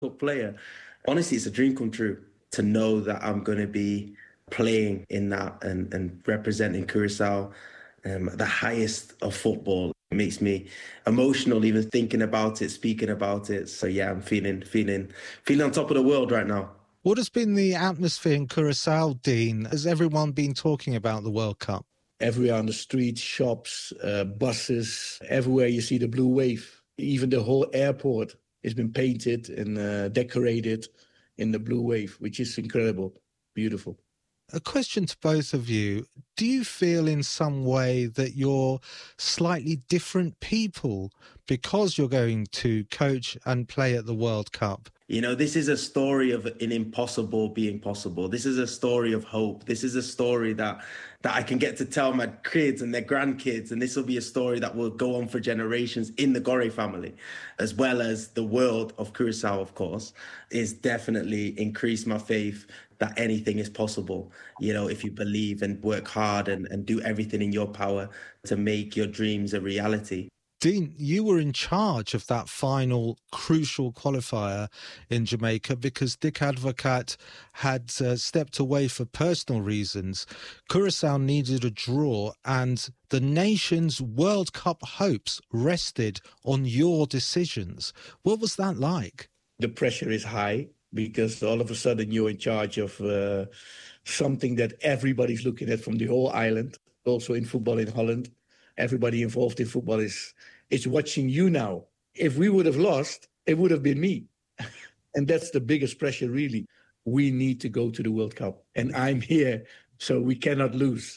Cup player. Honestly, it's a dream come true to know that I'm going to be playing in that and representing Curacao at the highest of football. It makes me emotional even thinking about it, speaking about it. So yeah, I'm feeling on top of the world right now. What has been the atmosphere in Curacao, Dean? Has everyone been talking about the World Cup? Everywhere on the streets, shops, buses, everywhere you see the blue wave. Even the whole airport has been painted and decorated in the blue wave, which is incredible, beautiful. A question to both of you. Do you feel in some way that you're slightly different people because you're going to coach and play at the World Cup? You know, this is a story of an impossible being possible. This is a story of hope. This is a story that I can get to tell my kids and their grandkids. And this will be a story that will go on for generations in the Gore family, as well as the world of Curacao, of course. Is definitely increased my faith that anything is possible, you know, if you believe and work hard and do everything in your power to make your dreams a reality. Dean, you were in charge of that final crucial qualifier in Jamaica because Dick Advocaat had stepped away for personal reasons. Curacao needed a draw and the nation's World Cup hopes rested on your decisions. What was that like? The pressure is high because all of a sudden you're in charge of something that everybody's looking at from the whole island, also in football in Holland. Everybody involved in football is watching you now. If we would have lost, it would have been me. And that's the biggest pressure, really. We need to go to the World Cup. And I'm here, so we cannot lose.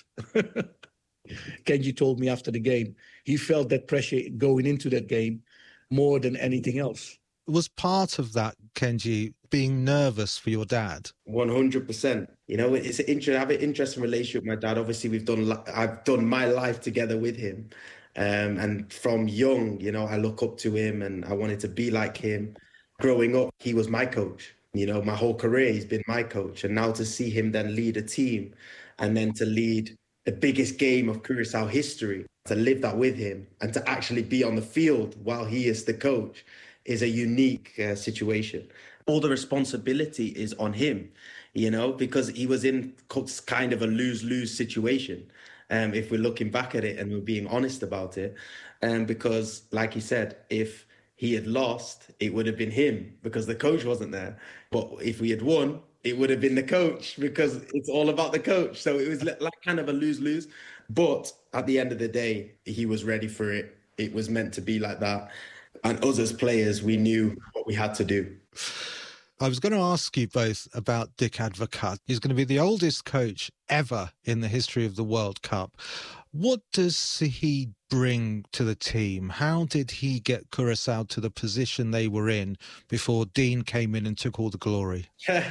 Kenji told me after the game, he felt that pressure going into that game more than anything else. Was part of that, Kenji, being nervous for your dad? 100%. You know, I have an interesting relationship with my dad. Obviously, I've done my life together with him. And from young, you know, I look up to him and I wanted to be like him. Growing up, he was my coach. You know, my whole career, he's been my coach. And now to see him then lead a team and then to lead the biggest game of Curacao history, to live that with him and to actually be on the field while he is the coach is a unique situation. All the responsibility is on him, you know, because he was in kind of a lose-lose situation. If we're looking back at it and we're being honest about it, because like he said, if he had lost, it would have been him because the coach wasn't there. But if we had won, it would have been the coach because it's all about the coach. So it was like kind of a lose-lose. But at the end of the day, he was ready for it. It was meant to be like that. And us as players, we knew what we had to do. I was going to ask you both about Dick Advocaat. He's going to be the oldest coach ever in the history of the World Cup. What does he bring to the team? How did he get Curacao to the position they were in before Dean came in and took all the glory?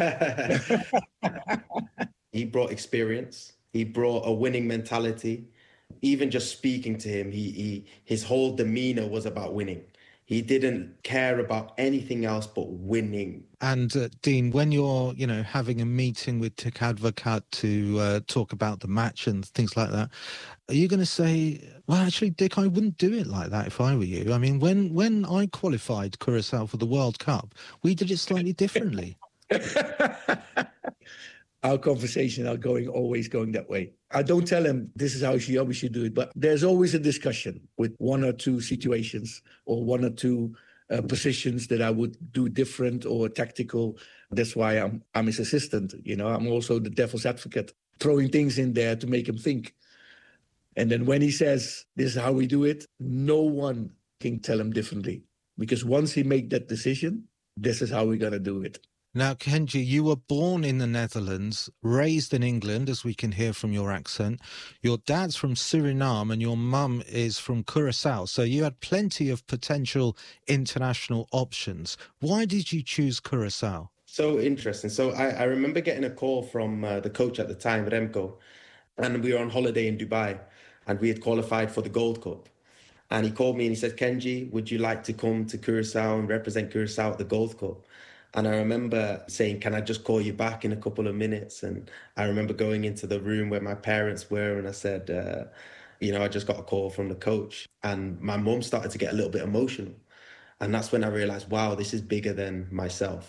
He brought experience. He brought a winning mentality. Even just speaking to him, his whole demeanor was about winning. He didn't care about anything else but winning. And Dean, when you're, you know, having a meeting with Dick Advocaat to talk about the match and things like that, are you going to say, well, actually, Dick, I wouldn't do it like that if I were you? I mean, when I qualified Curacao for the World Cup, we did it slightly differently. Our conversations are always going that way. I don't tell him this is how we should do it, but there's always a discussion with one or two situations or one or two positions that I would do different or tactical. That's why I'm his assistant. You know, I'm also the devil's advocate, throwing things in there to make him think. And then when he says this is how we do it, no one can tell him differently, because once he make that decision, this is how we're gonna do it. Now, Kenji, you were born in the Netherlands, raised in England, as we can hear from your accent. Your dad's from Suriname and your mum is from Curacao. So you had plenty of potential international options. Why did you choose Curacao? So interesting. So I remember getting a call from the coach at the time, Remco, and we were on holiday in Dubai and we had qualified for the Gold Cup. And he called me and he said, Kenji, would you like to come to Curacao and represent Curacao at the Gold Cup? And I remember saying, can I just call you back in a couple of minutes? And I remember going into the room where my parents were and I said, you know, I just got a call from the coach. And my mum started to get a little bit emotional. And that's when I realized, wow, this is bigger than myself.